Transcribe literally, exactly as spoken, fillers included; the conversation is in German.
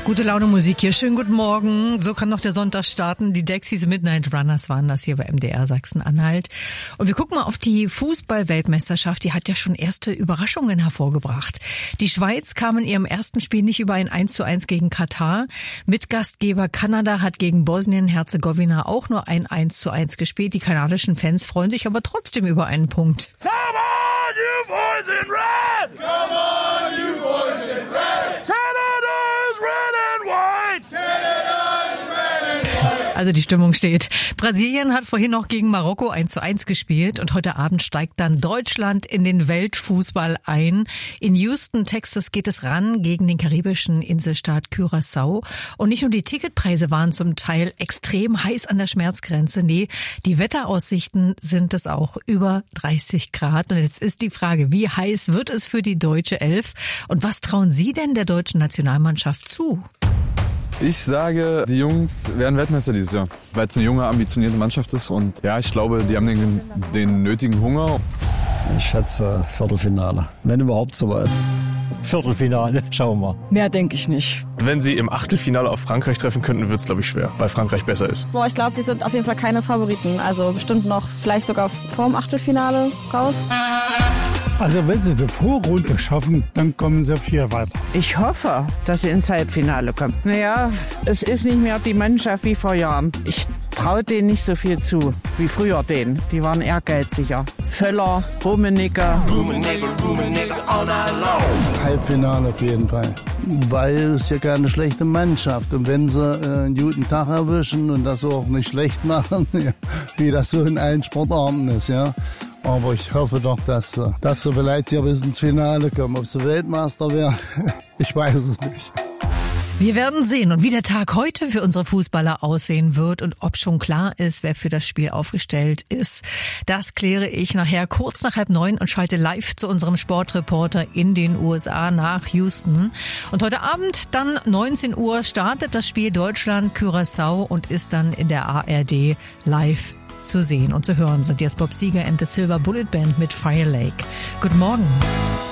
Gute Laune Musik hier. Schönen guten Morgen. So kann noch der Sonntag starten. Die Dexys Midnight Runners waren das hier bei M D R Sachsen-Anhalt. Und wir gucken mal auf die Fußball-Weltmeisterschaft. Die hat ja schon erste Überraschungen hervorgebracht. Die Schweiz kam in ihrem ersten Spiel nicht über ein eins zu eins gegen Katar. Mitgastgeber Kanada hat gegen Bosnien-Herzegowina auch nur ein eins zu eins gespielt. Die kanadischen Fans freuen sich aber trotzdem über einen Punkt. Come on, you boys in red! Come on, you boys in red! Canada is red and white! Canada is red and white! Also die Stimmung steht. Brasilien hat vorhin noch gegen Marokko eins zu eins gespielt und heute Abend steigt dann Deutschland in den Weltfußball ein. In Houston, Texas geht es ran gegen den karibischen Inselstaat Curaçao. Und nicht nur die Ticketpreise waren zum Teil extrem heiß an der Schmerzgrenze. Nee, die Wetteraussichten sind es auch, über dreißig Grad. Und jetzt ist die Frage, wie heiß wird es für die deutsche Elf? Und was trauen Sie denn der deutschen Nationalmannschaft zu? Ich sage, die Jungs werden Weltmeister dieses Jahr, weil es eine junge, ambitionierte Mannschaft ist. Und ja, ich glaube, die haben den, den nötigen Hunger. Ich schätze Viertelfinale, wenn überhaupt soweit. Viertelfinale, schauen wir mal. Mehr denke ich nicht. Wenn sie im Achtelfinale auf Frankreich treffen könnten, wird es, glaube ich, schwer, weil Frankreich besser ist. Boah, ich glaube, wir sind auf jeden Fall keine Favoriten. Also bestimmt noch vielleicht sogar vorm Achtelfinale raus. Also wenn sie die Vorrunde schaffen, dann kommen sie vier weiter. Ich hoffe, dass sie ins Halbfinale kommen. Naja, es ist nicht mehr die Mannschaft wie vor Jahren. Ich traue denen nicht so viel zu wie früher denen. Die waren ehrgeiziger. Völler, Rummenigge. Rummenigge, Rummenigge, all night long. Halbfinale auf jeden Fall. Weil es ja keine schlechte Mannschaft. Und wenn sie äh, einen guten Tag erwischen und das auch nicht schlecht machen, wie das so in allen Sportarten ist, ja. Aber ich hoffe doch, dass, dass sie vielleicht hier bis ins Finale kommen. Ob sie Weltmeister werden, ich weiß es nicht. Wir werden sehen und wie der Tag heute für unsere Fußballer aussehen wird und ob schon klar ist, wer für das Spiel aufgestellt ist. Das kläre ich nachher kurz nach halb neun und schalte live zu unserem Sportreporter in den U S A nach Houston. Und heute Abend dann neunzehn Uhr startet das Spiel Deutschland-Curaçao und ist dann in der A R D live zu sehen und zu hören. Sind jetzt Bob Seger and the Silver Bullet Band mit Fire Lake. Guten Morgen.